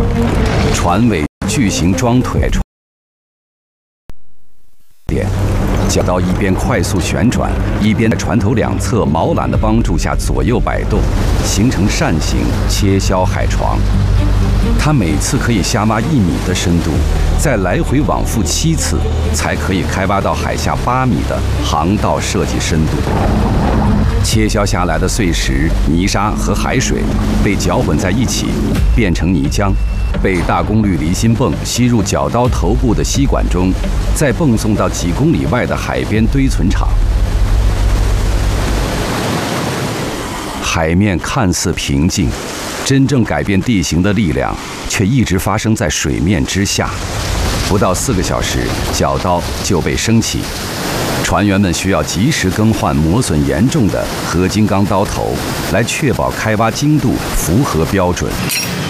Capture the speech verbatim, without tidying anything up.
船尾巨型装腿船点。 绞刀一边快速旋转，一边在船头两侧锚缆的帮助下左右摆动，形成扇形切削海床。它每次可以下挖一米的深度，再来回往复七次，才可以开挖到海下八米的航道设计深度。切削下来的碎石、泥沙和海水被搅混在一起，变成泥浆。 被大功率离心泵吸入绞刀头部的吸管中，再泵送到几公里外的海边堆存场。海面看似平静，真正改变地形的力量却一直发生在水面之下。不到四个小时，绞刀就被升起。船员们需要及时更换磨损严重的合金钢刀头，来确保开挖精度符合标准。